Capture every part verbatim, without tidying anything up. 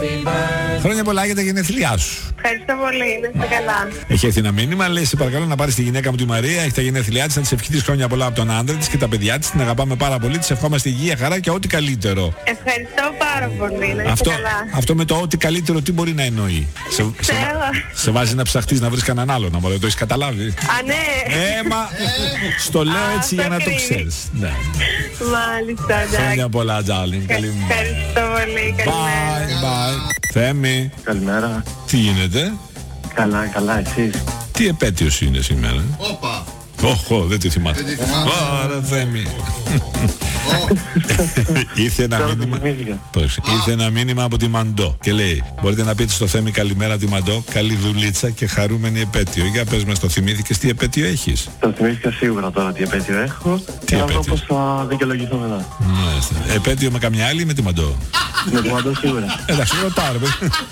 Χρόνια πολλά για τα γενέθλιά σου. Ευχαριστώ πολύ, να είστε καλά. Έχει έρθει ένα μήνυμα, λέει: σε παρακαλώ να πάρεις τη γυναίκα μου τη Μαρία. Έχει τα γενέθλιά της, να της ευχηθείς χρόνια πολλά από τον άντρα της και τα παιδιά της. Την αγαπάμε πάρα πολύ. Της ευχόμαστε υγεία, χαρά και ό,τι καλύτερο. Ευχαριστώ πάρα πολύ, να είστε Αυτό, καλά. αυτό με το ό,τι καλύτερο τι μπορεί να εννοεί? Σε, σε, σε βάζει να ψαχτείς να βρεις κανέναν άλλο, να μπορεί, το έχεις καταλάβει? Α, ναι. Έμα, στο λέω έτσι για να το ξέρεις. Ναι. Μάλιστα, εντάξει. Χρόνια πολλά, darling. Καλημέρα. Ευχαριστώ πολύ, καλημέρα. Bye, bye. Θέμη. Καλημέρα. Τι γίνεται? Καλά, καλά, εσείς? Τι επέτειος είναι σήμερα? Όπα. Όχο, δεν τη θυμάται. Άρα, Θέμη. Ήρθε ένα μήνυμα. Ήρθε ένα μήνυμα από τη Μαντό και λέει: μπορείτε να πείτε στο Θέμη καλημέρα τη Μαντό, καλή δουλίτσα και χαρούμενη επέτειο. Για πες μας, το θυμήθηκες τι επέτειο έχεις? Το θυμήθηκα σίγουρα τώρα τι επέτειο έχω. Τι και να δω επέτειο? πώς θα δικαιολογηθώ μετά. Μάλιστα. Επέτειο με καμιά άλλη ή με τη Μαντό? Με τη Μαντό σίγουρα. Εντάξει, ρωτάω ρε παιδί.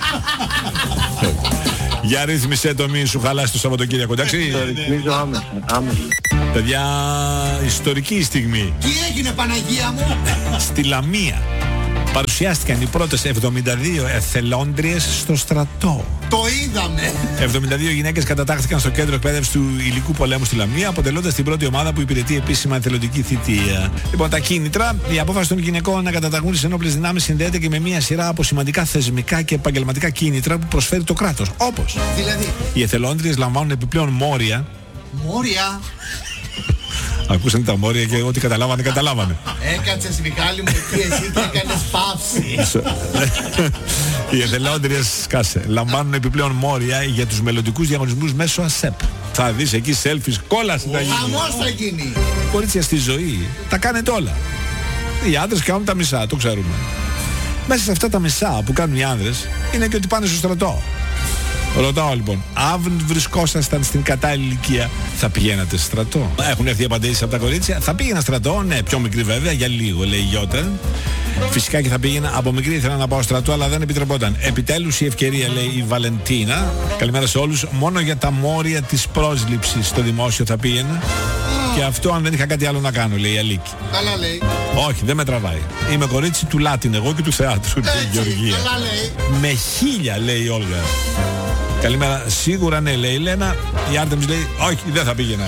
Για ρύθμισε το, μη σου χαλάσει το Σαββατοκύριακο, εντάξει. Το ρυθμίζω άμεσα, άμεσα. Παιδιά, ιστορική στιγμή. Τι έγινε, Παναγία μου? Στη Λαμία παρουσιάστηκαν οι πρώτες εβδομήντα δύο εθελόντριες στο στρατό. Το είδαμε. εβδομήντα δύο γυναίκες κατατάχθηκαν στο κέντρο εκπαίδευσης του υλικού πολέμου στη Λαμία, αποτελώντας την πρώτη ομάδα που υπηρετεί επίσημα εθελοντική θητεία. Λοιπόν, τα κίνητρα. Η απόφαση των γυναικών να καταταγούν στις ενόπλες δυνάμεις συνδέεται και με μια σειρά από σημαντικά θεσμικά και επαγγελματικά κίνητρα που προσφέρει το κράτος. Όπως Δηλαδή, οι εθελόντριες λαμβάνουν επιπλέον μόρια. μόρια. Ακούσαν τα μόρια και ό,τι καταλάβανε, καταλάβανε. Έκατσες, Μιχάλη μου, εκεί εσύ και έκανες παύση. Οι εθελόντριες, σκάσε, λαμβάνουν επιπλέον μόρια για τους μελλοντικούς διαγωνισμούς μέσω ΑΣΕΠ. Θα δεις εκεί selfies, κόλαση θα γίνει. Χαμός θα γίνει. Κορίτσια, στη ζωή τα κάνετε όλα. Οι άντρες κάνουν τα μισά, το ξέρουμε. Μέσα σε αυτά τα μισά που κάνουν οι άνδρες είναι και ότι πάνε στο στρατό. Ρωτάω λοιπόν, αν βρισκόσασταν στην κατάλληλη ηλικία, θα πηγαίνατε στρατό? Έχουν έρθει απαντήσεις από τα κορίτσια. Θα πήγαινα στρατό, ναι, πιο μικρή βέβαια, για λίγο, λέει η Γιώτα. Φυσικά και θα πήγαινα. Από μικρή ήθελα να πάω στρατό, αλλά δεν επιτρεπόταν. Επιτέλους η ευκαιρία, λέει η Βαλεντίνα. Καλημέρα σε όλους. Μόνο για τα μόρια της πρόσληψης στο δημόσιο θα πήγαινα. Και αυτό αν δεν είχα κάτι άλλο να κάνω, λέει η Αλίκη. Καλά λέει. Όχι, δεν με τραβάει. Είμαι κορίτσι του Λάτιν, εγώ και του θεάτρου, λέει η Γεωργία. Καλά λέει. Με χίλια, λέει η Όλγα. Καλημέρα. Σίγουρα ναι, λέει η Λένα. Η Άρτεμις λέει: όχι, δεν θα πήγαινα.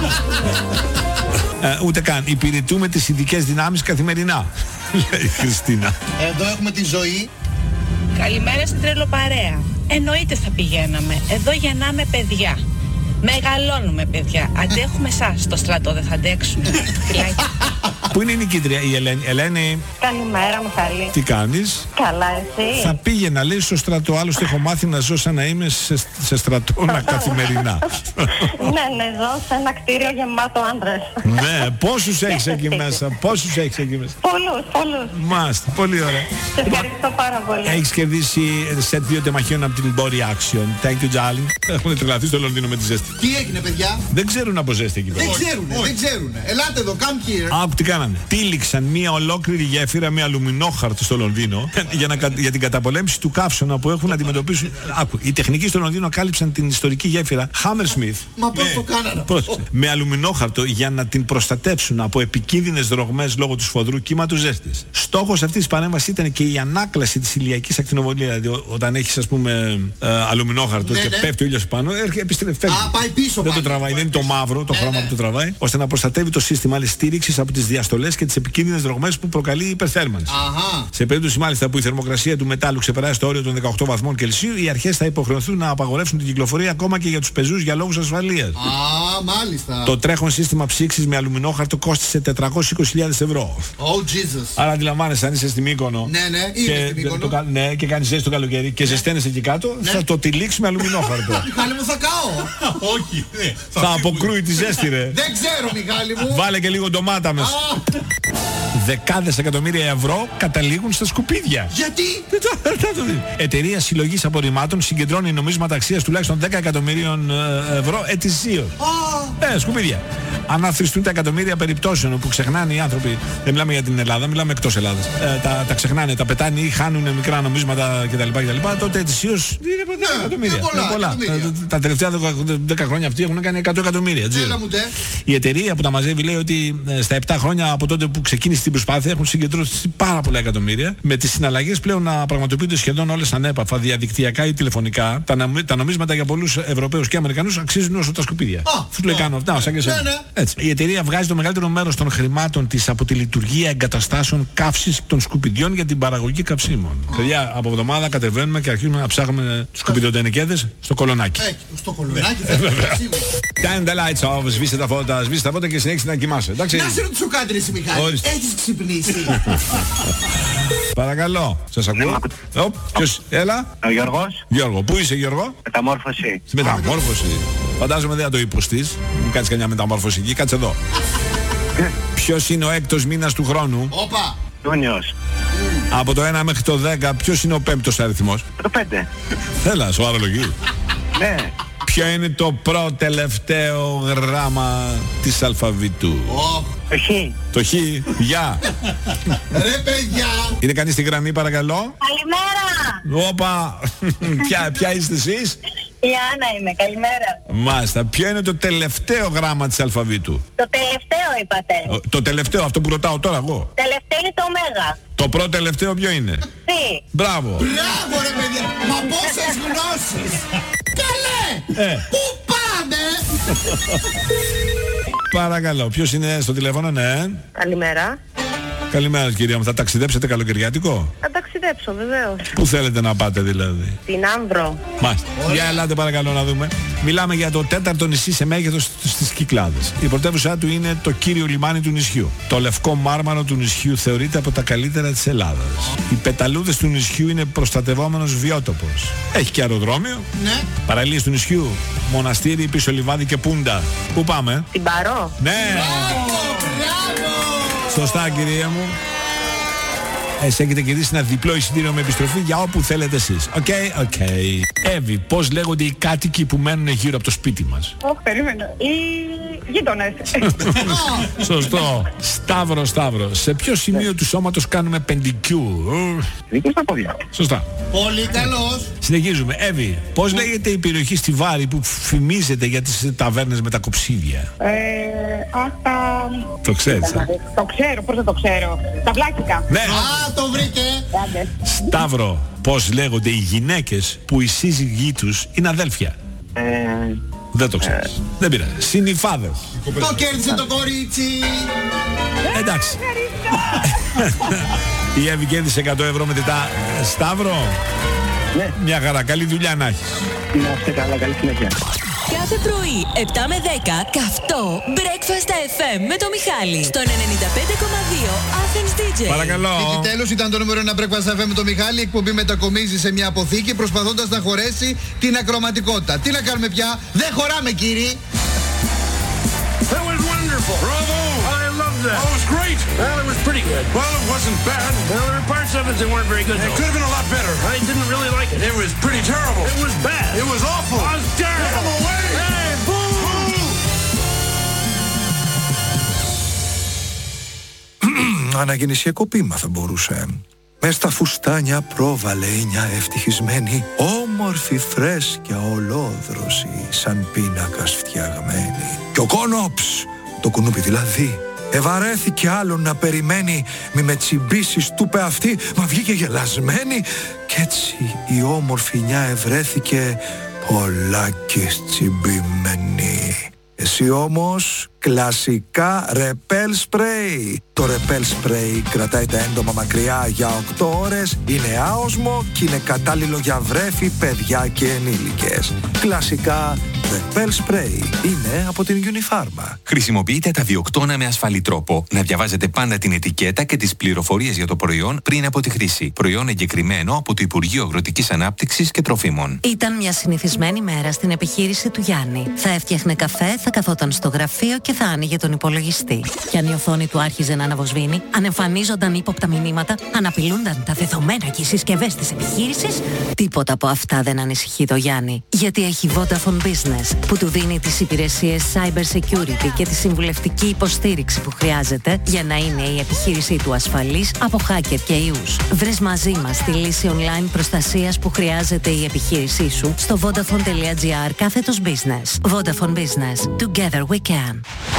ε, ούτε καν. Υπηρετούμε τις ειδικές δυνάμεις καθημερινά, λέει η Χριστίνα. Εδώ έχουμε τη ζωή. Καλημέρα στην τρελοπαρέα. Εννοείται θα πηγαίναμε. Εδώ γεννάμε παιδιά. Μεγαλώνουμε, παιδιά. Αντέχουμε εσάς. Στο στρατό δεν θα αντέξουμε. Φιλάκια. Πού είναι η νικήτρια, η Ελένη? Ελένη, Καλημέρα, Μιχάλη. τι κάνεις? Καλά, εσύ? Θα πήγαινα, λέει, στο στρατό. Άλλωστε έχω μάθει να ζω σαν να είμαι σε, σε στρατόνα καθημερινά. Ναι, ναι, ζω σε ένα κτίριο γεμάτο άντρες. Ναι, πόσους έχεις εκεί μέσα? Πόσους έχεις εκεί μέσα? Πολλούς, πολλούς. Μάστε, πολύ ωραία. Σε ευχαριστώ πάρα πολύ. Έχεις κερδίσει σετ δύο τεμαχίων από την Body Action. Thank you, darling. Έχουν τρελαθεί στο Λονδίνο με τη ζέστη. Τι έγινε, παιδιά? Δεν ξέρουν από ζέστη εκεί πέρα. Δεν ξέρουνε, δεν ξέρουνε. Ελάτε εδώ, come here. Άκου τι κάνανε. Τύλιξαν μια ολόκληρη γέφυρα με αλουμινόχαρτο στο Λονδίνο για, να, για την καταπολέμηση του καύσωνα που έχουν να αντιμετωπίσουν. Άκου, οι τεχνικοί στο Λονδίνο κάλυψαν την ιστορική γέφυρα Hammersmith. Μα πώς το κάνανε? Με αλουμινόχαρτο για να την προστατεύσουν από επικίνδυνες ρογμές λόγω του σφοδρού κύματος ζέστης. Στόχος αυτής της παρέμβασης ήταν και η ανάκλαση της ηλιακής ακτινοβολίας. Δηλαδή, όταν έχεις, ας πούμε, ε, αλουμινόχαρτο, ναι, και ναι, πέφτει ο ήλιος πάνω, επιστρέφει. Α, πάει πίσω. Δεν πάλι. το τραβάει, δεν είναι το μαύρο, το ναι, χρώμα, ναι, που το τραβάει, ώστε να προστατεύει το σύστημα άλλη στήριξη από τις διαστολές και τις επικίνδυνες ρογμές που προκαλεί η υπερθέρμανση. Αχα. Σε περίπτωση μάλιστα που η θερμοκρασία του μετάλλου ξεπεράσει το όριο των δεκαοκτώ βαθμών Κελσίου, οι αρχές θα υποχρεωθούν να απαγορεύσουν την κυκλοφορία ακόμα και για τους πεζούς για λόγους ασφαλείας. Α, μάλιστα. Το τρέχον σύστημα ψήξης με αλουμινόχαρτο κόστισε τετρακόσιες είκοσι χιλιάδες ευρώ. Oh, Jesus. Άρα αντιλαμβάνεσαι, αν είσαι στη Μύκονο, ναι, ναι, και, στη Μύκονο. Το, ναι, και κάνεις ζέστη το καλοκαίρι και ναι, ζεσταίνεσαι εκεί κάτω, ναι, θα το τυλίξει με αλουμινόχαρτο. Μιχάλη μου, θα καώ. Όχι, ναι. Θα, θα αποκρούει τη ζέστη, ρε. Δεν ξέρω, Μιχάλη μου. Βάλε και λίγο ντομάτα μέσα. Δεκάδες εκατομμύρια ευρώ καταλήγουν στα σκουπίδια. Γιατί? Εταιρεία συλλογής απορριμμάτων συγκεντρώνει νομίσματα αξίας τουλάχιστον δέκα εκατομμυρίων ευρώ ετησίως. Ε, σκουπίδια. Αναθριστούν τα εκατομμύρια περιπτώσεων όπου ξεχνάνε οι άνθρωποι. Δεν μιλάμε για την Ελλάδα, μιλάμε εκτός Ελλάδας. Ε, τα, τα ξεχνάνε, τα πετάνε ή χάνουν μικρά νομίσματα κτλ. κτλ. Τότε ετησίως είναι δέκα εκατομμύρια. πολλά, πολλά. Τα, τα τελευταία δέκα χρόνια αυτοί έχουν κάνει εκατό εκατομμύρια. Η εταιρεία που τα μαζεύει λέει ότι στα επτά χρόνια από τότε που ξεκίνησε την στην προσπάθεια έχουν συγκεντρώσει πάρα πολλά εκατομμύρια. Με τις συναλλαγές πλέον να πραγματοποιούνται σχεδόν όλες ανέπαφα, διαδικτυακά ή τηλεφωνικά, τα, νομι... τα νομίσματα για πολλούς Ευρωπαίους και Αμερικανούς αξίζουν όσο τα σκουπίδια. Σου λέει κάνω αυτά, σαν και εσένα. Έτσι. Η εταιρεία βγάζει το μεγαλύτερο μέρος των χρημάτων της από τη λειτουργία εγκαταστάσεων καύσης των σκουπιδιών για την παραγωγή καυσίμων. Παιδιά, από εβδομάδα κατεβαίνουμε και αρχίζουμε να ψάχνουμε τους σκουπιδιοτενεκέδες στο κολονάκι. Στο κολονάκι θα Time the lights off, σβήστε τα φώτα, σβήστε τα φώτα και συνέχισε να κοιμάσαι. Εντάξει. Να σε ρωτήσω κάτι, εσύ Μιχάλη. Έχεις ξυπνήσει? Παρακαλώ, σας ακούω. Οπ, ποιος, έλα. Ο Γιώργος. Γιώργο, πού είσαι Γιώργο? Μεταμόρφωση. Στη μεταμόρφωση. Φαντάζομαι δεν θα το υποστείς. Μου κάνεις καμιά μεταμόρφωση εκεί, κάτσε εδώ. Ποιος είναι ο έκτος μήνας του χρόνου? Όπα. Ιούνιος. Από το ένα μέχρι το δέκα, ποιος είναι ο πέμπτος αριθμός? Το πέντε. Έλα, σοβαρολογεί. Ναι. Ποιο είναι το πρώτο τελευταίο γράμμα της αλφαβήτου? Το χ. Το χ, γεια. Ρε παιδιά. Είναι κανείς στη γραμμή παρακαλώ? Καλημέρα! Όπα, ποια, ποια είστε εσείς? Η Άννα είμαι, καλημέρα. Μάλιστα, ποιο είναι το τελευταίο γράμμα της αλφαβήτου? Το τελευταίο είπατε. Ο- Το τελευταίο, αυτό που ρωτάω τώρα εγώ. Τελευταίο είναι το ωμέγα. Το πρώτο τελευταίο ποιο είναι? Τι. Μπράβο. Μπράβο ρε παιδιά. Μα πόσες γνώσεις. Καλέ. Ε. Πού πάμε? Παρακαλώ, ποιος είναι στο τηλέφωνο? Ναι. Καλημέρα. Καλημέρα κυρία μου, θα ταξιδέψετε καλοκαιριάτικο? Θα ταξιδέψω βεβαίως. Πού θέλετε να πάτε δηλαδή? Την Άνδρο. Μάλιστα. Για ελάτε παρακαλώ να δούμε. Μιλάμε για το τέταρτο νησί σε μέγεθος στις Κυκλάδες. Η πρωτεύουσά του είναι το κύριο λιμάνι του νησιού. Το λευκό μάρμαρο του νησιού θεωρείται από τα καλύτερα της Ελλάδας. Οι πεταλούδες του νησιού είναι προστατευόμενος βιότοπος. Έχει και αεροδρόμιο. Ναι. Παραλίες του νησιού. Μοναστήρι, πίσω λιβάδι και πούντα. Πού πάμε? Την Παρό. Ναι! Μπράβο. Σωστά κυρία μου. Εσύ έχετε κερδίσει ένα διπλό εισιτήριο με επιστροφή για όπου θέλετε εσείς. Οκ, okay, οκ. Okay. Εύη, πώς λέγονται οι κάτοικοι που μένουν γύρω από το σπίτι μας? Όχι, περίμενα. Οι γείτονες. Σωστό. Σταύρο, Σταύρο. Σε ποιο σημείο του σώματος κάνουμε πεντικιού? Δίκιο στα πόδια. Σωστά. Πολύ καλός. Συνεχίζουμε. Εύη, πώς λέγεται η περιοχή στη Βάρη που φημίζεται για τις ταβέρνες με τα κοψίδια? Ε, αχ, τα... Το ξέρεις? α? Το ξέρω, πώς δεν το ξέρω. Τα βλάκικα. Ναι. Α, το βρήκε. Άντε. Σταύρο, πώς λέγονται οι γυναίκες που οι σύζυγοί τους είναι αδέλφια? Ε, Δεν το ξέρεις. Δεν πειράζει. Συνυφάδες. Το κέρδισε το κορίτσι. Εντάξει. Η Εύη κέρδισε εκατό ευρώ με τετά. Σταύρο, ναι. μια χαρά. Καλή δουλειά να έχεις. Να είστε καλά, καλή συνέχεια. Κάθε πρωί, επτά με δέκα, καυτό Breakfast εφ εμ με το Μιχάλη. Στον ενενήντα πέντε κόμμα δύο Athens ντι τζέι. Παρακαλώ. Επιτέλους ήταν το νούμερο ένα Breakfast εφ εμ με το Μιχάλη. Η εκπομπή μετακομίζει σε μια αποθήκη προσπαθώντας να χωρέσει την ακροματικότητα. Τι να κάνουμε πια, δεν χωράμε κύριοι. That was wonderful. Bravo! I loved that. Oh, it was great. Well, it was pretty good. Well, it wasn't bad. Well, there were parts of it that weren't very good. It could have been a lot better. I didn't really like it. It was pretty terrible. It was bad. It was awful. It was terrible. Get him away! Hey, boo! Αναγεννησιακό ποίημα θα μπορούσε. Μες στα φουστάνια πρόβαλε μια ευτυχισμένη, όμορφη φρέσκια ολόδρωση, σαν πίνακας φτιαγμένη. Κι ο Κόνοψ, το κουνούπι δηλαδή, ευαρέθηκε άλλον να περιμένει, μη με τσιμπήσεις του είπε αυτή, μα βγήκε γελασμένη. Κι έτσι η όμορφη νιά ευρέθηκε πολλάκις τσιμπημένη. Εσύ όμως κλασικά ρεπέλ σπρέι. Το ρεπέλ σπρέι κρατάει τα έντομα μακριά για οκτώ ώρες, είναι άοσμο και είναι κατάλληλο για βρέφη, παιδιά και ενήλικες. Κλασικά ρεπέλ σπρέι είναι από την Unifarma. Χρησιμοποιείτε τα διοκτώνα με ασφαλή τρόπο. Να διαβάζετε πάντα την ετικέτα και τις πληροφορίες για το προϊόν πριν από τη χρήση. Προϊόν εγκεκριμένο από το Υπουργείο Αγροτικής Ανάπτυξης και Τροφίμων. Ήταν μια συνηθισμένη μέρα στην επιχείρηση του Γιάννη. Θα έφτιαχνε καφέ, θα καθόταν στο γραφείο και θα άνοιγε τον υπολογιστή. Κι αν η οθόνη του άρχιζε να αναβοσβήνει, αν εμφανίζονταν ύποπτα μηνύματα, αν απειλούνταν τα δεδομένα και οι συσκευές της επιχείρησης, τίποτα από αυτά δεν ανησυχεί το Γιάννη. Γιατί έχει Vodafone Business, που του δίνει τις υπηρεσίες cyber security και τη συμβουλευτική υποστήριξη που χρειάζεται για να είναι η επιχείρησή του ασφαλής από hacker και ιούς. Βρες μαζί μας τη λύση online προστασίας που χρειάζεται η επιχείρησή σου στο vodafone.gr κάθετος business. Vodafone Business. Together we can.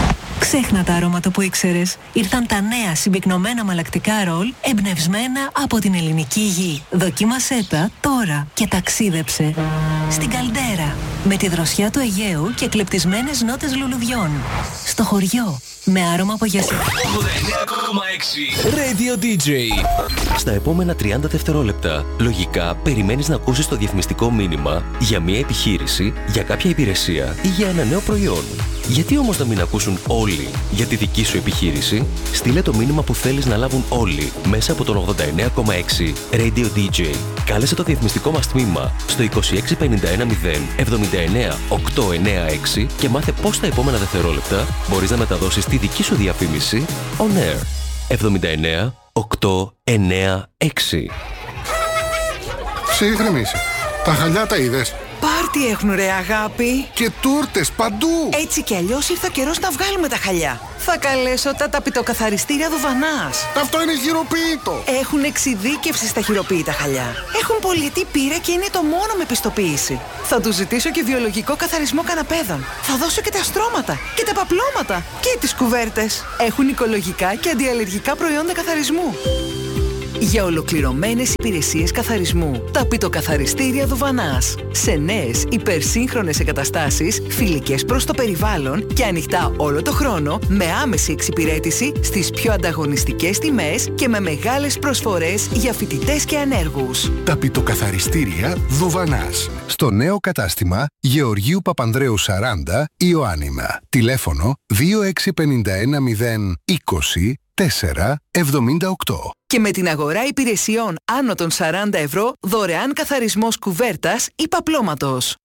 Ξέχνα τα αρώματα που ήξερες. Ήρθαν τα νέα συμπυκνωμένα μαλακτικά ρολ εμπνευσμένα από την ελληνική γη. Δοκίμασέ τα τώρα και ταξίδεψε στην Καλντέρα με τη δροσιά του Αιγαίου και κλεπτισμένες νότες λουλουδιών. Στο χωριό με άρωμα από γιασί. ογδόντα εννέα κόμμα έξι Radio ντι τζέι. Στα επόμενα τριάντα δευτερόλεπτα, λογικά περιμένεις να ακούσεις το διαφημιστικό μήνυμα για μια επιχείρηση, για κάποια υπηρεσία ή για ένα νέο προϊόν. Γιατί όμως να μην ακούσουν όλοι για τη δική σου επιχείρηση? Στείλε το μήνυμα που θέλεις να λάβουν όλοι μέσα από τον ογδόντα εννέα κόμμα έξι Radio ντι τζέι. Κάλεσε το διαφημιστικό μας τμήμα στο είκοσι έξι πενήντα ένα μηδέν εβδομήντα εννέα οκτακόσια ενενήντα έξι και μάθε πώς τα επόμενα δευτερόλεπτα μπορείς να μεταδώσεις τη δική σου διαφήμιση on air. εβδομήντα εννέα οκτακόσια ενενήντα έξι. Ψύχρεμησε. Τα χαλιά τα είδες? Πάρτι έχουν ρε αγάπη. Και τούρτες παντού. Έτσι κι αλλιώς ήρθε ο καιρός να βγάλουμε τα χαλιά. Θα καλέσω τα ταπητοκαθαριστήρια Δουβανάς. Αυτό είναι χειροποίητο. Έχουν εξειδίκευση στα χειροποίητα χαλιά. Έχουν πολυετή πείρα και είναι το μόνο με πιστοποίηση. Θα τους ζητήσω και βιολογικό καθαρισμό καναπέδων. Θα δώσω και τα στρώματα και τα παπλώματα και τις κουβέρτες. Έχουν οικολογικά και αντιαλλεργικά προϊόντα καθαρισμού. Για ολοκληρωμένες υπηρεσίες καθαρισμού, ταπητοκαθαριστήρια Δουβανάς. Σε νέες υπερσύγχρονες εγκαταστάσεις, φιλικές προς το περιβάλλον και ανοιχτά όλο το χρόνο, με άμεση εξυπηρέτηση στις πιο ανταγωνιστικές τιμές και με μεγάλες προσφορές για φοιτητές και ανέργους. Ταπητοκαθαριστήρια Δουβανάς. Στο νέο κατάστημα Γεωργίου Παπανδρέου σαράντα, Ιωάννινα. Τηλέφωνο δύο έξι πέντε ένα μηδέν είκοσι τέσσερα εβδομήντα οκτώ. Και με την αγορά υπηρεσιών άνω των σαράντα ευρώ, δωρεάν καθαρισμός κουβέρτας ή παπλώματος.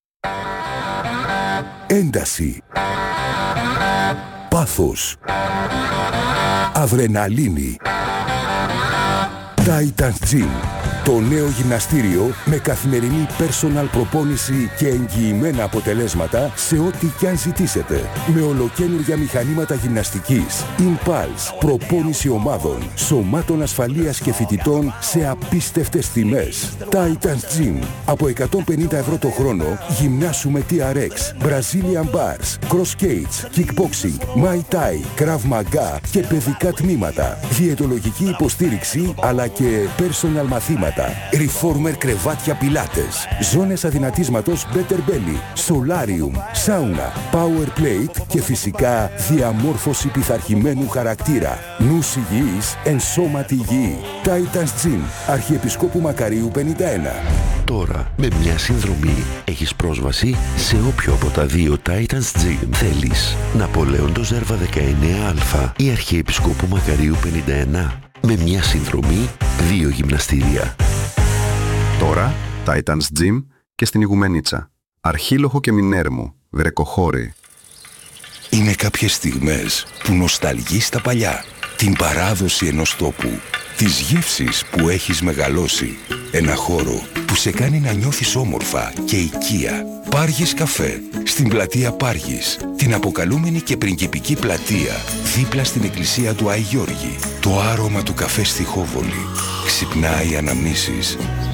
Ένταση. Πάθος. Αδρεναλίνη. Titans Gym. Το νέο γυμναστήριο με καθημερινή personal προπόνηση και εγγυημένα αποτελέσματα σε ό,τι κι αν ζητήσετε. Με ολοκαίνουργια μηχανήματα γυμναστικής, Impulse, προπόνηση ομάδων, σωμάτων ασφαλείας και φοιτητών σε απίστευτες τιμές. Titans Gym. Από εκατόν πενήντα ευρώ το χρόνο γυμνάσουμε τι αρ εξ, Brazilian Bars, Cross Cage, Kickboxing, Muay Thai, Krav Maga και παιδικά τμήματα. Διαιτολογική υποστήριξη αλλά και personal μαθήματα. Reformer κρεβάτια πιλάτες, ζώνες αδυνατίσματος Better Belly, Solarium, Sauna, Power Plate και φυσικά διαμόρφωση πειθαρχημένου χαρακτήρα. Νους υγιής, εν σώματι υγιή. Titans Gym, Αρχιεπισκόπου Μακαρίου πενήντα ένα. Τώρα, με μια συνδρομή, έχεις πρόσβαση σε όποιο από τα δύο Titans Gym θέλεις. Ναπολέοντος Ζέρβα δεκαεννέα α ή Αρχιεπισκόπου Μακαρίου πενήντα ένα. Με μια συνδρομή, δύο γυμναστήρια. Τώρα, Titans Gym και στην Ιγουμενίτσα. Αρχίλοχο και Μινέρμο, Βρεκοχώρη. Είναι κάποιες στιγμές που νοσταλγείς τα παλιά. Την παράδοση ενός τόπου. Τις γεύσεις που έχεις μεγαλώσει. Ένα χώρο που σε κάνει να νιώθεις όμορφα και οικία. Πάργης Καφέ, στην πλατεία Πάργης. Την αποκαλούμενη και πριγκιπική πλατεία, δίπλα στην εκκλησία του Άη Γιώργη. Το άρωμα του καφέ στη Χόβολη. Ξυπνάει αναμνήσεις.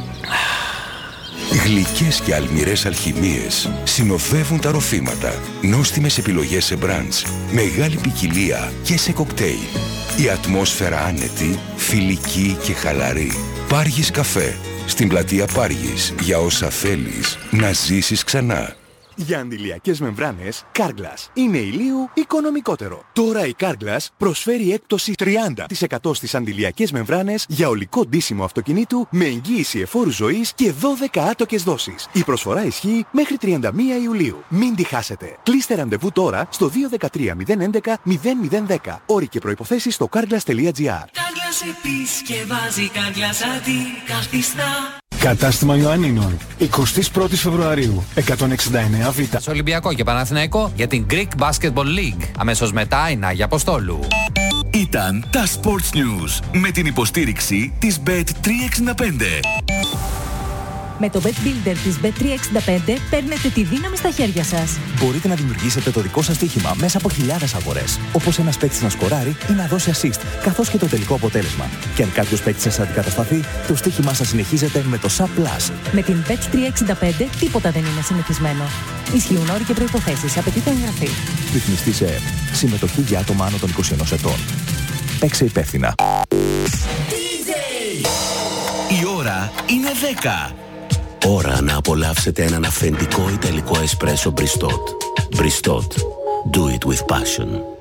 Γλυκές και αλμυρές αλχημίες συνοδεύουν τα ροφήματα. Νόστιμες επιλογές σε μπραντς. Μεγάλη ποικιλία και σε κοκτέιλ. Η ατμόσφαιρα άνετη, φιλική και χαλαρή. Πάργης Καφέ, στην πλατεία Πάργης. Για όσα θέλεις να ζήσεις ξανά. Για αντιλιακές μεμβράνες, Carglass είναι ηλίου οικονομικότερο. Τώρα η Carglass προσφέρει έκπτωση τριάντα τοις εκατό στις αντιλιακές μεμβράνες για ολικό ντύσιμο αυτοκινήτου με εγγύηση εφόρου ζωής και δώδεκα άτοκες δόσεις. Η προσφορά ισχύει μέχρι τριάντα μία Ιουλίου. Μην τη χάσετε. Κλείστε ραντεβού τώρα στο δύο ένα τρία μηδέν έντεκα μηδέν μηδέν δέκα. Όροι και προϋποθέσεις στο carglass τελεία gr. Carglass επισκευάζει, Carglass αντικαθιστά. Κατάστημα Ιωαννίνων, εικοστή πρώτη Φεβρουαρίου, εκατόν εξήντα εννέα Β. Σε Ολυμπιακό και Παναθηναϊκό για την Greek Basketball League. Αμέσως μετά η Νάγια Αποστόλου. Ήταν τα Sports News με την υποστήριξη της μπετ τριακόσια εξήντα πέντε. Με το Bet Builder της μπετ τριακόσια εξήντα πέντε παίρνετε τη δύναμη στα χέρια σας. Μπορείτε να δημιουργήσετε το δικό σας στοίχημα μέσα από χιλιάδες αγορές. Όπως ένας παίκτης να σκοράρει ή να δώσει assist, καθώς και το τελικό αποτέλεσμα. Και αν κάποιος παίκτης σας αντικατασταθεί, το στοίχημά σας συνεχίζεται με το Sub Plus. Με την μπετ τριακόσια εξήντα πέντε τίποτα δεν είναι συνηθισμένο. Ισχύουν όροι και προϋποθέσεις. Απαιτείται εγγραφή. Ρυθμιστή σε ΕΕΠ. Συμμετοχή για άτομα άνω των είκοσι ενός ετών. Παίξε υπεύθυνα. Η ώρα είναι δέκα. Ώρα να απολαύσετε έναν αυθεντικό ιταλικό εσπρέσο Bristot. Bristot. Do it with passion.